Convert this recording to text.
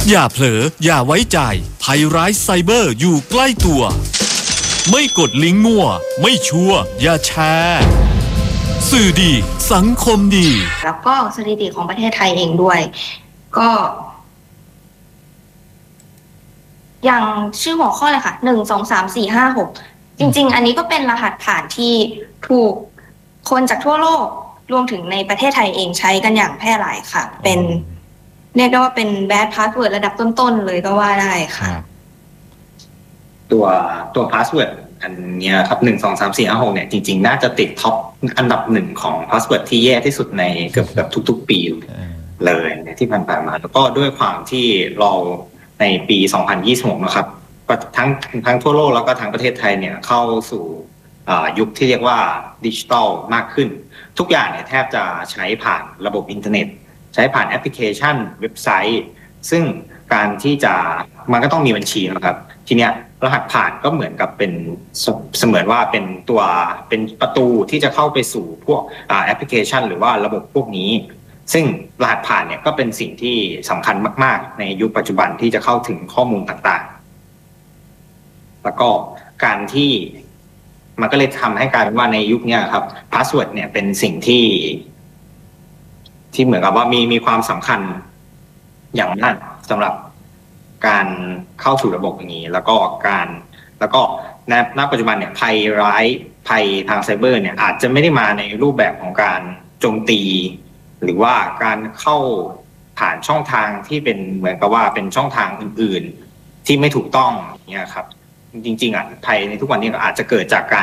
อย่าเผลออย่าไว้ใจภัยร้ายไซเบอร์อยู่ใกล้ตัวไม่กดลิงก์มั่วไม่ชัวร์อย่าแชร์สื่อดีสังคมดีแล้วก็สถิติของประเทศไทยเองด้วยก็อย่างชื่อหัวข้อเลยค่ะ1 2 3 4 5 6จริงๆอันนี้ก็เป็นรหัสผ่านที่ถูกคนจากทั่วโลกรวมถึงในประเทศไทยเองใช้กันอย่างแพร่หลายค่ะเป็นเรียกได้ว่าเป็นแบดพาสเวิร์ดระดับต้นๆเลยก็ว่าได้ค่ะตัวพาสเวิร์ดอันเนี้ยครับ1 2 3 4 5 6เนี่ยจริงๆน่าจะติดท็อปอันดับ1ของพาสเวิร์ดที่แย่ที่สุดในเกือบทุกๆปีเลยที่ผ่านมาแล้วก็ด้วยความที่เราในปี2026นะครับทั้งทั่วโลกแล้วก็ทั้งประเทศไทยเนี่ยเข้าสู่ยุคที่เรียกว่าดิจิทัลมากขึ้นทุกอย่างเนี่ยแทบจะใช้ผ่านระบบอินเทอร์เน็ตใช้ผ่านแอปพลิเคชันเว็บไซต์ซึ่งการที่จะมันก็ต้องมีบัญชีนะครับทีเนี้ยรหัสผ่านก็เหมือนกับเป็นเสมือนว่าเป็นประตูที่จะเข้าไปสู่พวกแอปพลิเคชันหรือว่าระบบพวกนี้ซึ่งรหัสผ่านเนี่ยก็เป็นสิ่งที่สำคัญมากๆในยุคปัจจุบันที่จะเข้าถึงข้อมูลต่างๆแล้วก็การที่มันก็เลยทำให้กลายเป็นว่าในยุคนี้ครับพาสเวิร์ดเนี่ยเป็นสิ่งที่เหมือนกับว่ามีความสำคัญอย่างมากสำหรับการเข้าสู่ระบบอย่างนี้แล้วก็ณปัจจุบันเนี่ยภัยทางไซเบอร์เนี่ยอาจจะไม่ได้มาในรูปแบบของการโจมตีหรือว่าการเข้าผ่านช่องทางที่เป็นเหมือนกับว่าเป็นช่องทางอื่นๆที่ไม่ถูกต้องเนี่ยครับจริงๆภัยในทุกวันนี้ก็อาจจะเกิดจากการ